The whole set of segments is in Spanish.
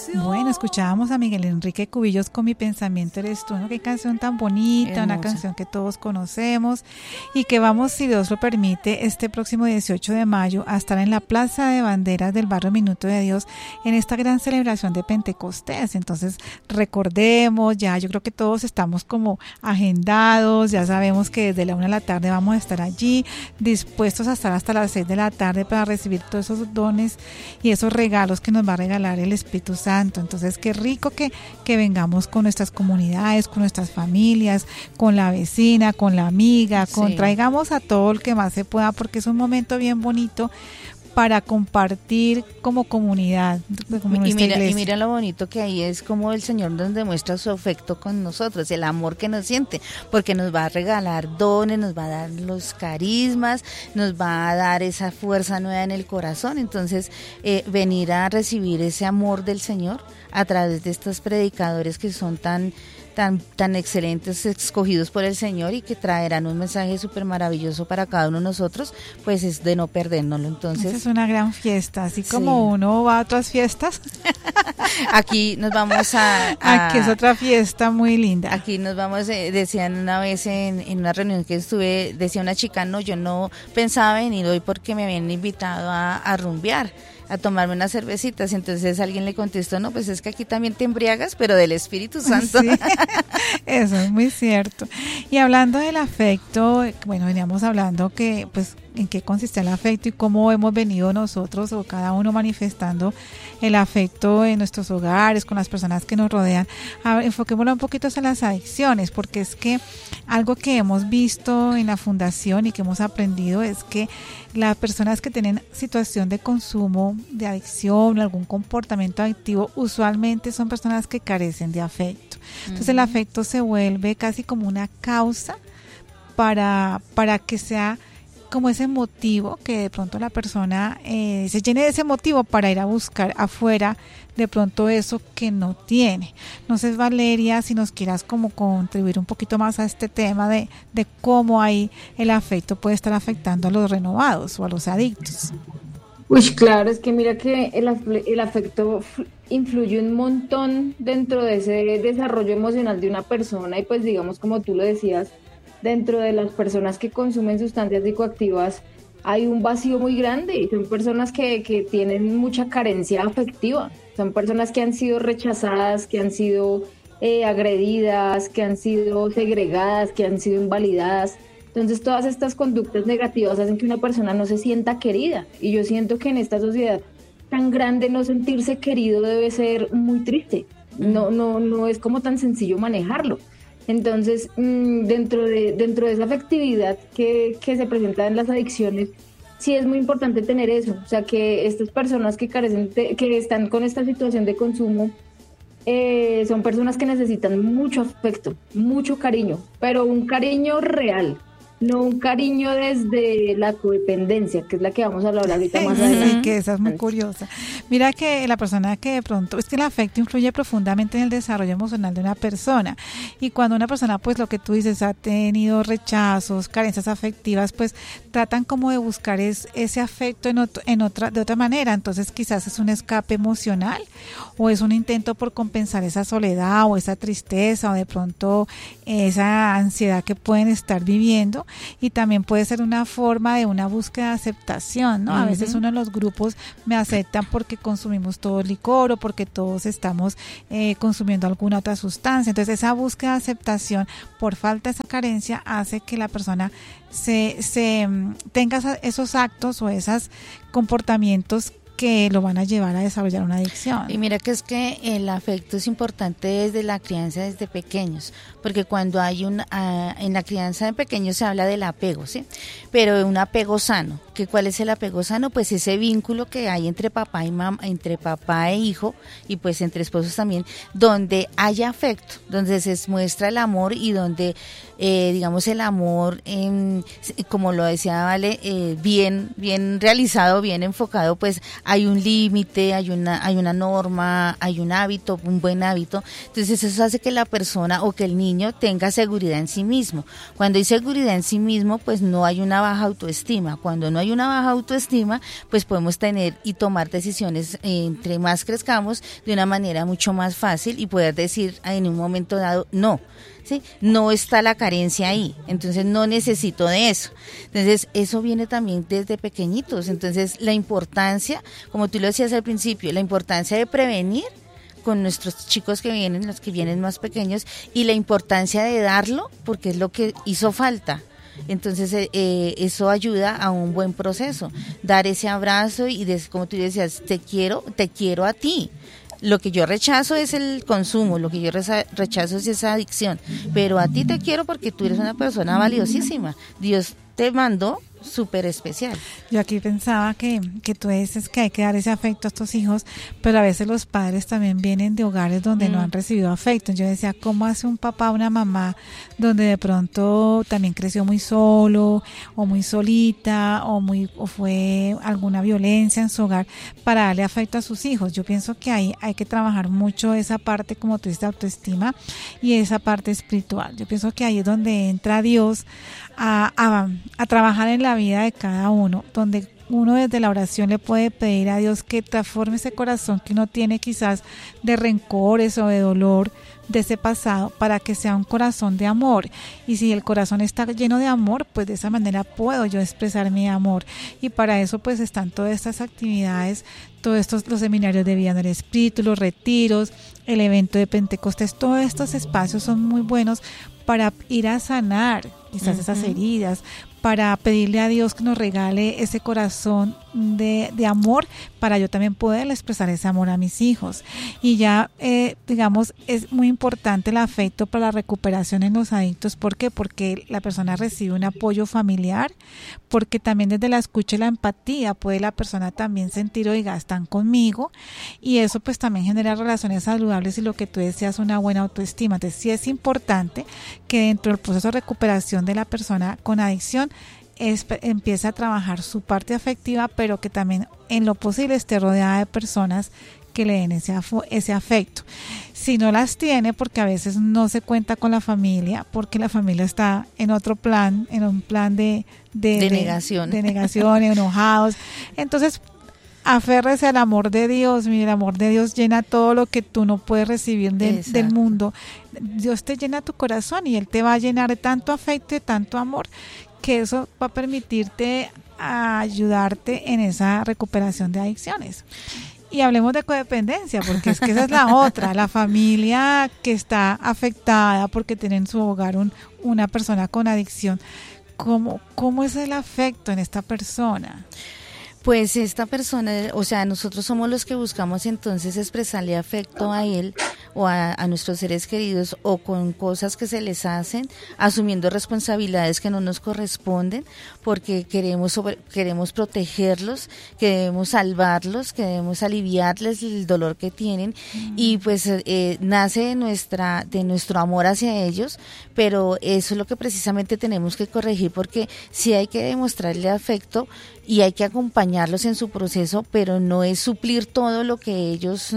Bueno, escuchábamos a Miguel Enrique Cubillos con Mi pensamiento eres tú, ¿no? Qué canción tan bonita, hermosa. Una canción que todos conocemos y que vamos, si Dios lo permite, este próximo 18 de mayo a estar en la Plaza de Banderas del barrio Minuto de Dios en esta gran celebración de Pentecostés. Entonces, recordemos, ya yo creo que todos estamos como agendados, ya sabemos que desde la 1 de la tarde vamos a estar allí, dispuestos a estar hasta las 6 de la tarde para recibir todos esos dones y esos regalos que nos va a regalar el Espíritu Santo. Entonces, qué rico que vengamos con nuestras comunidades, con nuestras familias, con la vecina, con la amiga, traigamos a todo el que más se pueda, porque es un momento bien bonito para compartir como comunidad. Y mira lo bonito que ahí es como el Señor nos demuestra su afecto con nosotros, el amor que nos siente, porque nos va a regalar dones, nos va a dar los carismas, nos va a dar esa fuerza nueva en el corazón. Entonces, venir a recibir ese amor del Señor a través de estos predicadores que son tan excelentes, escogidos por el Señor y que traerán un mensaje súper maravilloso para cada uno de nosotros, pues es de no perdérnoslo. Entonces, esa es una gran fiesta, así como uno va a otras fiestas. Aquí nos vamos aquí es otra fiesta muy linda. Aquí nos vamos, decían una vez en una reunión que estuve, decía una chica, no, yo no pensaba venir hoy porque me habían invitado a rumbear, a tomarme unas cervecitas. Entonces alguien le contestó, no, pues es que aquí también te embriagas, pero del Espíritu Santo. Sí, eso es muy cierto. Y hablando del afecto, bueno, veníamos hablando que, pues, en qué consiste el afecto y cómo hemos venido nosotros o cada uno manifestando el afecto en nuestros hogares, con las personas que nos rodean. Enfoquémoslo un poquito en las adicciones, porque es que algo que hemos visto en la fundación y que hemos aprendido es que las personas que tienen situación de consumo, de adicción o algún comportamiento adictivo, usualmente son personas que carecen de afecto. Entonces el afecto se vuelve casi como una causa para que sea como ese motivo, que de pronto la persona se llene de ese motivo para ir a buscar afuera de pronto eso que no tiene. No sé, Valeria, si nos quieras como contribuir un poquito más a este tema de cómo ahí el afecto puede estar afectando a los renovados o a los adictos. Uy, claro, es que mira que el afecto influye un montón dentro de ese desarrollo emocional de una persona y pues digamos, como tú lo decías, dentro de las personas que consumen sustancias psicoactivas hay un vacío muy grande y son personas que tienen mucha carencia afectiva, son personas que han sido rechazadas, que han sido agredidas, que han sido segregadas, que han sido invalidadas. Entonces todas estas conductas negativas hacen que una persona no se sienta querida y yo siento que en esta sociedad tan grande no sentirse querido debe ser muy triste, no es como tan sencillo manejarlo. Entonces, dentro de esa afectividad que se presenta en las adicciones, sí es muy importante tener eso, o sea, que estas personas que están con esta situación de consumo, son personas que necesitan mucho afecto, mucho cariño, pero un cariño real, no un cariño desde la codependencia, que es la que vamos a hablar ahorita más adelante. Sí, que esa es muy curiosa. Mira que la persona que de pronto, es que el afecto influye profundamente en el desarrollo emocional de una persona, y cuando una persona, pues lo que tú dices, ha tenido rechazos, carencias afectivas, pues tratan como de buscar ese afecto de otra manera. Entonces quizás es un escape emocional o es un intento por compensar esa soledad o esa tristeza o de pronto esa ansiedad que pueden estar viviendo. Y también puede ser una forma de una búsqueda de aceptación, ¿no? A veces uno en los grupos me aceptan porque consumimos todo licor o porque todos estamos consumiendo alguna otra sustancia. Entonces esa búsqueda de aceptación por falta de esa carencia hace que la persona tenga esos actos o esos comportamientos que lo van a llevar a desarrollar una adicción. Y mira que es que el afecto es importante desde la crianza, desde pequeños, porque cuando hay en la crianza de pequeños se habla del apego, ¿sí? Pero un apego sano. ¿Que cuál es el apego sano? Pues ese vínculo que hay entre papá y mamá, entre papá e hijo, y pues entre esposos también, donde haya afecto, donde se muestra el amor y donde digamos el amor, como lo decía Vale, bien realizado, bien enfocado, pues hay un límite, hay una norma, hay un hábito, un buen hábito. Entonces eso hace que la persona o que el niño tenga seguridad en sí mismo. Cuando hay seguridad en sí mismo, pues no hay una baja autoestima. Cuando no hay hay una baja autoestima, pues podemos tener y tomar decisiones entre más crezcamos de una manera mucho más fácil y poder decir en un momento dado no. ¿Sí? No está la carencia ahí, entonces no necesito de eso. Entonces eso viene también desde pequeñitos. Entonces la importancia, como tú lo decías al principio, la importancia de prevenir con nuestros chicos que vienen, los que vienen más pequeños, y la importancia de darlo porque es lo que hizo falta. Entonces eso ayuda a un buen proceso, dar ese abrazo y como tú decías, te quiero a ti. Lo que yo rechazo es el consumo, lo que yo rechazo es esa adicción, pero a ti te quiero porque tú eres una persona valiosísima. Dios te mandó súper especial. Yo aquí pensaba que tú dices que hay que dar ese afecto a estos hijos, pero a veces los padres también vienen de hogares donde no han recibido afecto. Yo decía, ¿cómo hace un papá o una mamá donde de pronto también creció muy solo o muy solita o fue alguna violencia en su hogar para darle afecto a sus hijos? Yo pienso que ahí hay que trabajar mucho esa parte, como tú dices, de autoestima y esa parte espiritual. Yo pienso que ahí es donde entra Dios a trabajar en la vida de cada uno, donde uno desde la oración le puede pedir a Dios que transforme ese corazón que uno tiene quizás de rencores o de dolor de ese pasado para que sea un corazón de amor. Y si el corazón está lleno de amor, pues de esa manera puedo yo expresar mi amor. Y para eso pues están todas estas actividades, todos estos, los seminarios de vida en el espíritu, los retiros, el evento de Pentecostés, todos estos espacios son muy buenos para ir a sanar quizás esas heridas, para pedirle a Dios que nos regale ese corazón de amor para yo también poder expresar ese amor a mis hijos. Y ya, digamos, es muy importante el afecto para la recuperación en los adictos. ¿Por qué? Porque la persona recibe un apoyo familiar, porque también desde la escucha y la empatía puede la persona también sentir, oiga, están conmigo, y eso pues también genera relaciones saludables y lo que tú decías, una buena autoestima. Entonces sí es importante que dentro del proceso de recuperación de la persona con adicción empieza a trabajar su parte afectiva, pero que también en lo posible esté rodeada de personas que le den ese afecto. Si no las tiene, porque a veces no se cuenta con la familia, porque la familia está en otro plan, en un plan de negación, enojados, entonces aférrese al amor de Dios. Mira, el amor de Dios llena todo lo que tú no puedes recibir del mundo. Dios te llena tu corazón y Él te va a llenar de tanto afecto y de tanto amor, que eso va a permitirte ayudarte en esa recuperación de adicciones. Y hablemos de codependencia, porque es que esa es la otra, la familia que está afectada porque tiene en su hogar una persona con adicción. ¿Cómo es el afecto en esta persona? Pues esta persona, o sea, nosotros somos los que buscamos entonces expresarle afecto a él o a nuestros seres queridos, o con cosas que se les hacen, asumiendo responsabilidades que no nos corresponden, porque queremos protegerlos, queremos salvarlos, queremos aliviarles el dolor que tienen, y pues nace de nuestro amor hacia ellos, pero eso es lo que precisamente tenemos que corregir, porque sí hay que demostrarle afecto y hay que acompañarlos en su proceso, pero no es suplir todo lo que ellos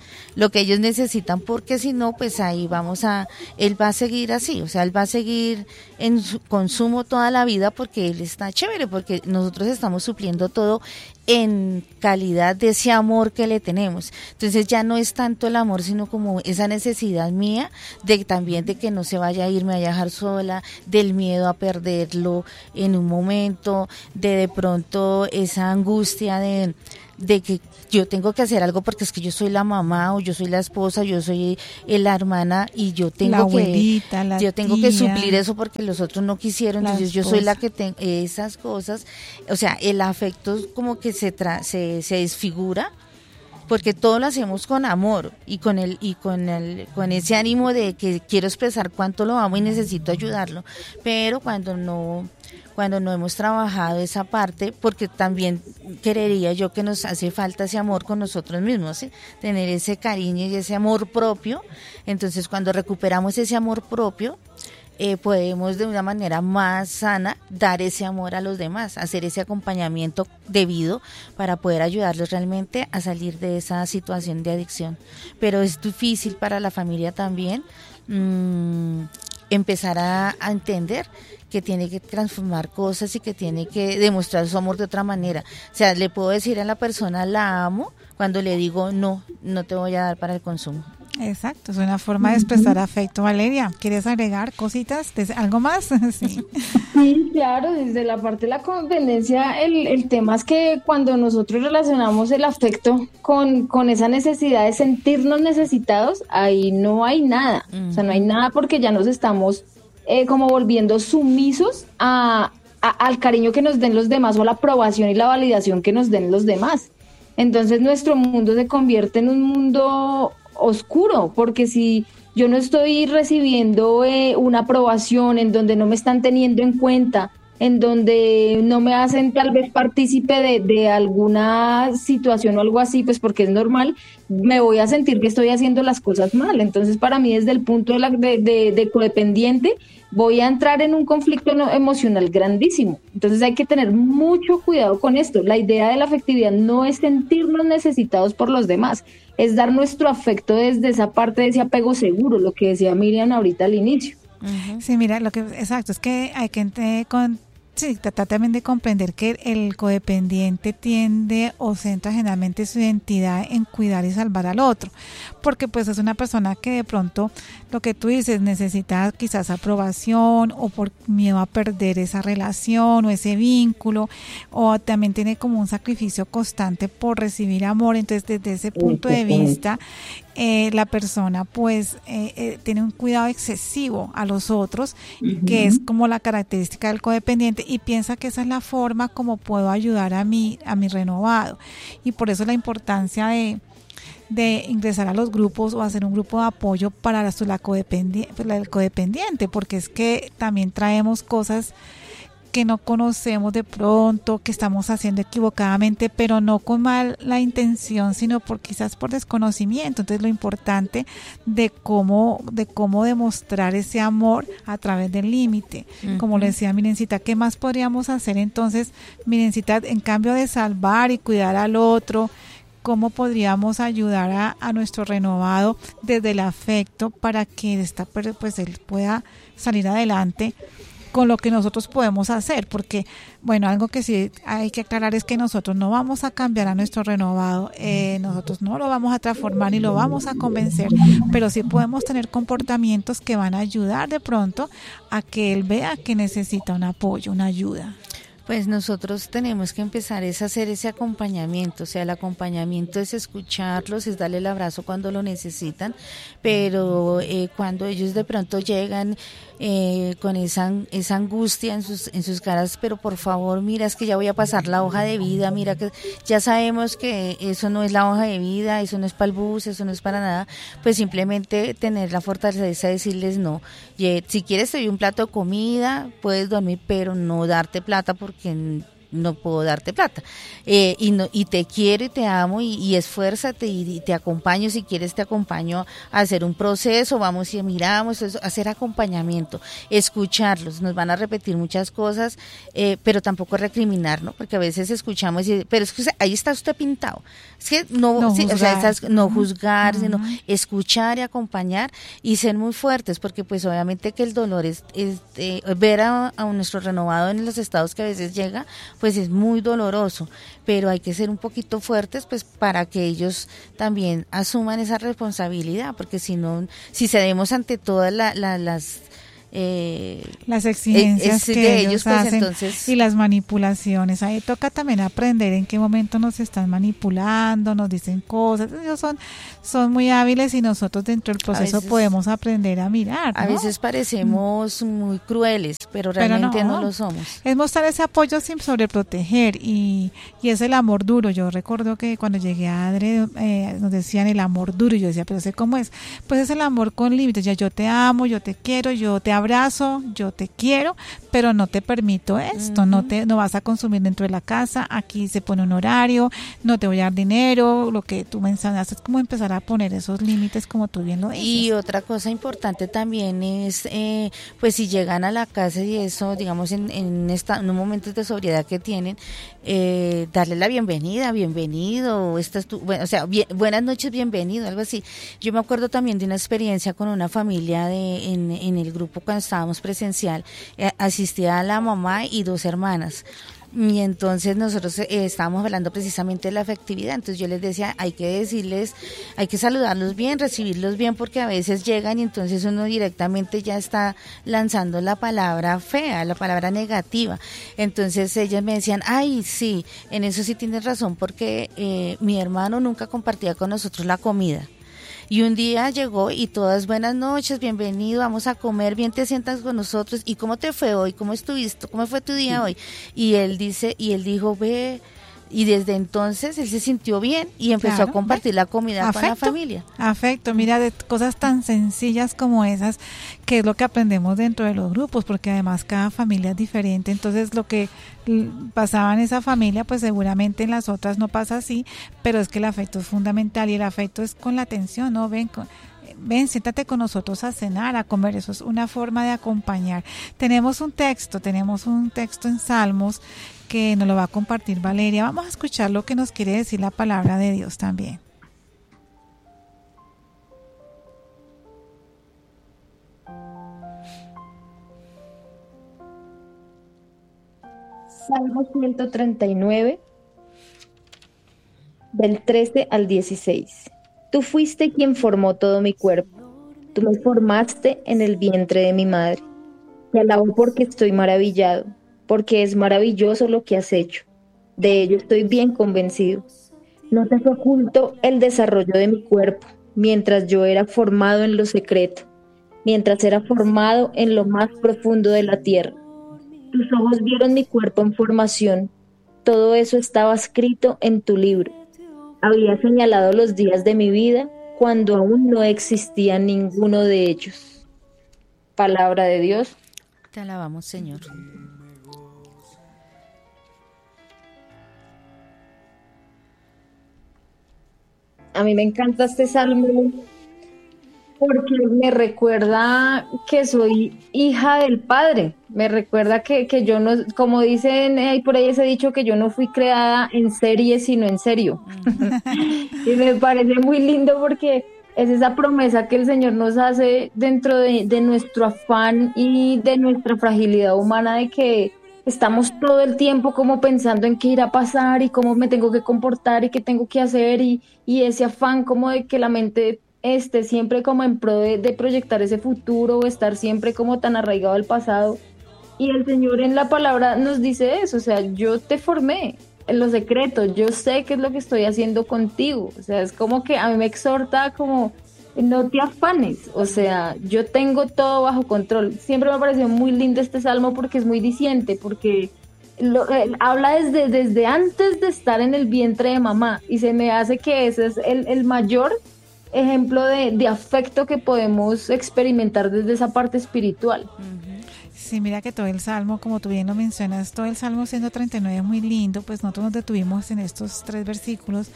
necesitan, porque si no, pues ahí él va a seguir así, o sea, él va a seguir en su consumo toda la vida, porque él está chévere, porque nosotros estamos supliendo todo en calidad de ese amor que le tenemos. Entonces ya no es tanto el amor, sino como esa necesidad mía también de que no se vaya a ir, me vaya a dejar sola, del miedo a perderlo en un momento, de pronto esa angustia de que yo tengo que hacer algo porque es que yo soy la mamá, o yo soy la esposa, yo soy la hermana, y yo tengo la abuelita, que suplir eso porque los otros no quisieron, entonces yo soy la que tengo esas cosas. O sea, el afecto como que se desfigura, porque todo lo hacemos con amor y con ese ánimo de que quiero expresar cuánto lo amo y necesito ayudarlo, pero cuando no hemos trabajado esa parte, porque también creería yo que nos hace falta ese amor con nosotros mismos, ¿sí? Tener ese cariño y ese amor propio. Entonces cuando recuperamos ese amor propio, podemos de una manera más sana dar ese amor a los demás, hacer ese acompañamiento debido para poder ayudarlos realmente a salir de esa situación de adicción. Pero es difícil para la familia también, empezar a entender que tiene que transformar cosas y que tiene que demostrar su amor de otra manera. O sea, le puedo decir a la persona la amo cuando le digo no te voy a dar para el consumo. Exacto, es una forma de expresar afecto. Valeria, ¿quieres agregar cositas? ¿Algo más? Sí. Sí, claro, desde la parte de la codependencia, el tema es que cuando nosotros relacionamos el afecto con esa necesidad de sentirnos necesitados, ahí no hay nada. O sea, no hay nada porque ya nos estamos como volviendo sumisos al cariño que nos den los demás o a la aprobación y la validación que nos den los demás. Entonces nuestro mundo se convierte en un mundo oscuro, porque si yo no estoy recibiendo una aprobación, en donde no me están teniendo en cuenta, en donde no me hacen tal vez partícipe de alguna situación o algo así, pues porque es normal, me voy a sentir que estoy haciendo las cosas mal. Entonces para mí desde el punto de codependiente voy a entrar en un conflicto emocional grandísimo. Entonces hay que tener mucho cuidado con esto. La idea de la afectividad no es sentirnos necesitados por los demás, es dar nuestro afecto desde esa parte de ese apego seguro, lo que decía Miriam ahorita al inicio. Sí, mira, exacto, es que hay que tratar también de comprender que el codependiente tiende o centra generalmente su identidad en cuidar y salvar al otro, porque pues es una persona que de pronto, lo que tú dices, necesita quizás aprobación o por miedo a perder esa relación o ese vínculo, o también tiene como un sacrificio constante por recibir amor. Entonces desde ese punto de vista la persona pues tiene un cuidado excesivo a los otros, que es como la característica del codependiente, y piensa que esa es la forma como puedo ayudar a mi renovado, y por eso la importancia de ingresar a los grupos o hacer un grupo de apoyo para el codependiente, porque es que también traemos cosas que no conocemos de pronto, que estamos haciendo equivocadamente, pero no con mala intención, sino quizás por desconocimiento. Entonces lo importante de cómo demostrar ese amor a través del límite. Como le decía Mirencita, ¿qué más podríamos hacer entonces, Mirencita, en cambio de salvar y cuidar al otro? ¿Cómo podríamos ayudar a nuestro renovado desde el afecto para que pues él pueda salir adelante con lo que nosotros podemos hacer? Porque, bueno, algo que sí hay que aclarar es que nosotros no vamos a cambiar a nuestro renovado, nosotros no lo vamos a transformar ni lo vamos a convencer, pero sí podemos tener comportamientos que van a ayudar de pronto a que él vea que necesita un apoyo, una ayuda. Pues nosotros tenemos que empezar a hacer ese acompañamiento. O sea, el acompañamiento es escucharlos, es darle el abrazo cuando lo necesitan, pero cuando ellos de pronto llegan con esa angustia en sus caras, pero por favor, mira, es que ya voy a pasar la hoja de vida, mira que ya sabemos que eso no es la hoja de vida, eso no es para el bus, eso no es para nada, pues simplemente tener la fortaleza de decirles no. Si quieres te doy un plato de comida, puedes dormir, pero no darte plata porque no puedo darte plata, y te quiero y te amo y esfuérzate y te acompaño, si quieres te acompaño a hacer un proceso, vamos y miramos, hacer acompañamiento, escucharlos. Nos van a repetir muchas cosas, pero tampoco recriminar, ¿no? Porque a veces escuchamos pero es que ahí está usted pintado, es que no juzgar, sino escuchar y acompañar y ser muy fuertes, porque pues obviamente que el dolor es ver a nuestro renovado en los estados que a veces llega, pues es muy doloroso, pero hay que ser un poquito fuertes pues para que ellos también asuman esa responsabilidad, porque si cedemos ante todas las exigencias que ellos pues, hacen, entonces, y las manipulaciones, ahí toca también aprender en qué momento nos están manipulando, nos dicen cosas. Ellos son muy hábiles y nosotros dentro del proceso podemos aprender a mirar, ¿no? A veces parecemos muy crueles, pero realmente no lo somos. Es mostrar ese apoyo sin sobreproteger, y es el amor duro. Yo recuerdo que cuando llegué a ADRE nos decían el amor duro, y yo decía, pero sé cómo es. Pues es el amor con límites, ya yo te amo, yo te quiero, yo te abrazo, yo te quiero, pero no te permito esto, no vas a consumir dentro de la casa, aquí se pone un horario, no te voy a dar dinero, lo que tú mencionaste es como empezar a poner esos límites como tú bien lo dices. Y otra cosa importante también es, pues si llegan a la casa y eso, digamos en un momento de sobriedad que tienen, darle la bienvenida, bienvenido, buenas noches, bienvenido, algo así. Yo me acuerdo también de una experiencia con una familia en el grupo cuando estábamos presencial, asistía a la mamá y 2 hermanas. Y entonces nosotros estábamos hablando precisamente de la afectividad, entonces yo les decía, hay que decirles, hay que saludarlos bien, recibirlos bien, porque a veces llegan y entonces uno directamente ya está lanzando la palabra fea, la palabra negativa. Entonces ellas me decían, ay, sí, en eso sí tienes razón, porque mi hermano nunca compartía con nosotros la comida. Y un día llegó y todas, buenas noches, bienvenido, vamos a comer, bien te sientas con nosotros. ¿Y cómo te fue hoy? ¿Cómo estuviste? ¿Cómo fue tu día hoy? Y él dijo, ve, y desde entonces él se sintió bien y empezó a compartir la comida con la familia. Afecto, mira, de cosas tan sencillas como esas, que es lo que aprendemos dentro de los grupos, porque además cada familia es diferente, entonces lo que pasaba en esa familia, pues seguramente en las otras no pasa así, pero es que el afecto es fundamental y el afecto es con la atención, ¿no? Ven, siéntate con nosotros a cenar, a comer, eso es una forma de acompañar. Tenemos un texto en Salmos que nos lo va a compartir Valeria. Vamos a escuchar lo que nos quiere decir la palabra de Dios también. Salmo 139, del 13 al 16. Tú fuiste quien formó todo mi cuerpo. Tú me formaste en el vientre de mi madre. Te alabo porque estoy maravillado, porque es maravilloso lo que has hecho. De ello estoy bien convencido. No te fue oculto el desarrollo de mi cuerpo, mientras yo era formado en lo secreto, mientras era formado en lo más profundo de la tierra. Tus ojos vieron mi cuerpo en formación. Todo eso estaba escrito en tu libro. Había señalado los días de mi vida cuando aún no existía ninguno de ellos. Palabra de Dios. Te alabamos, Señor. A mí me encanta este salmo porque me recuerda que soy hija del Padre. Me recuerda que yo no, como dicen por ahí ese dicho, que yo no fui creada en serie, sino en serio. Y me parece muy lindo porque es esa promesa que el Señor nos hace dentro de nuestro afán y de nuestra fragilidad humana, de que estamos todo el tiempo como pensando en qué irá a pasar y cómo me tengo que comportar y qué tengo que hacer, y ese afán como de que la mente esté siempre como en pro de proyectar ese futuro, o estar siempre como tan arraigado al pasado. Y el Señor en la palabra nos dice eso, o sea, yo te formé en lo secreto, yo sé qué es lo que estoy haciendo contigo. O sea, es como que a mí me exhorta como, no te afanes, o sea, yo tengo todo bajo control. Siempre me ha parecido muy lindo este salmo porque es muy diciente, porque habla desde antes de estar en el vientre de mamá, y se me hace que ese es el mayor ejemplo de afecto que podemos experimentar desde esa parte espiritual. Sí, mira que todo el Salmo, como tú bien lo mencionas, todo el Salmo 139 es muy lindo, pues nosotros nos detuvimos en estos 3 versículos,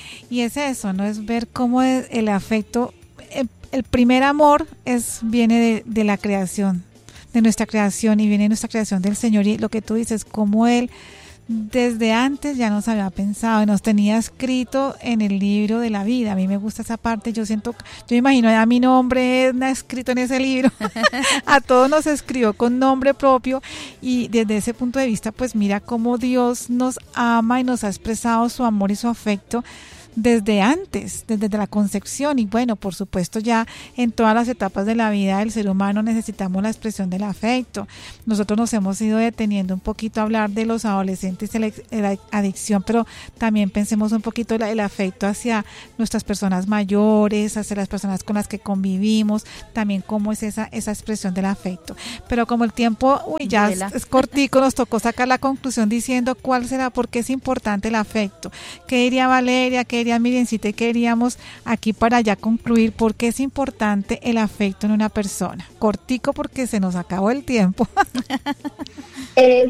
y es eso, ¿no? Es ver cómo el afecto, el primer amor viene de la creación, de nuestra creación, y viene de nuestra creación del Señor, y lo que tú dices, cómo Él desde antes ya nos había pensado y nos tenía escrito en el libro de la vida. A mí me gusta esa parte, yo imagino a mi nombre escrito en ese libro. A todos nos escribió con nombre propio, y desde ese punto de vista, pues mira cómo Dios nos ama y nos ha expresado su amor y su afecto desde antes, desde la concepción. Y bueno, por supuesto, ya en todas las etapas de la vida del ser humano necesitamos la expresión del afecto. Nosotros nos hemos ido deteniendo un poquito a hablar de los adolescentes y la adicción, pero también pensemos un poquito el afecto hacia nuestras personas mayores, hacia las personas con las que convivimos, también cómo es esa expresión del afecto. Pero como el tiempo ya es cortico, nos tocó sacar la conclusión diciendo cuál será, por qué es importante el afecto. ¿Qué diría Valeria? ¿Qué querías, Miriamcita, y queríamos aquí para ya concluir por qué es importante el afecto en una persona. Cortico porque se nos acabó el tiempo.